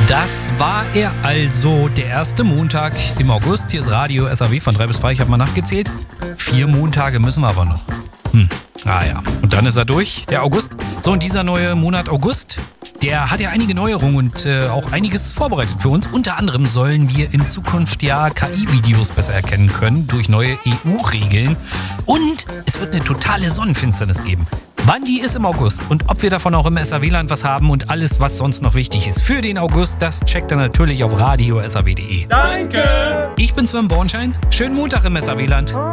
Das war er also, der erste Montag im August. Hier ist Radio SAW von 3 bis 3. Ich habe mal nachgezählt. 4 Montage müssen wir aber noch. Ja. Und dann ist er durch, der August. So, und dieser neue Monat August, der hat ja einige Neuerungen und auch einiges vorbereitet für uns. Unter anderem sollen wir in Zukunft ja KI-Videos besser erkennen können durch neue EU-Regeln. Und es wird eine totale Sonnenfinsternis geben. Wann die ist im August und ob wir davon auch im SAW-Land was haben und alles, was sonst noch wichtig ist für den August, das checkt ihr natürlich auf radio-saw.de. Danke! Ich bin Sven Bornschein. Schönen Montag im SAW-Land.